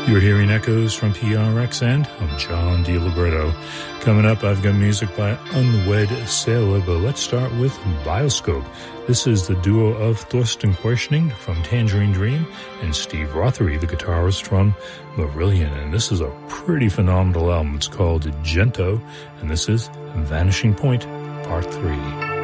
You're hearing echoes from PRX and I'm John DiLiberto. Coming up, I've got music by Unwed Sailor, but let's start with Bioscope. This is the duo of Thorsten Querschning from Tangerine Dream and Steve Rothery, the guitarist from Marillion. And this is a pretty phenomenal album. It's called Gento, and this is Vanishing Point, Part 3.